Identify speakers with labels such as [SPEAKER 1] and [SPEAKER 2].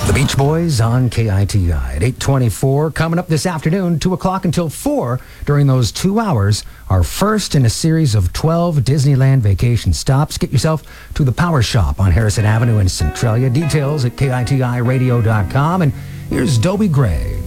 [SPEAKER 1] The Beach Boys on KITI at 8:24. Coming up this afternoon, 2 o'clock until 4. During those 2 hours, our first in a series of 12 Disneyland vacation stops. Get yourself to the Power Shop on Harrison Avenue in Centralia. Details at KITIRadio.com. And here's Dobie Gray.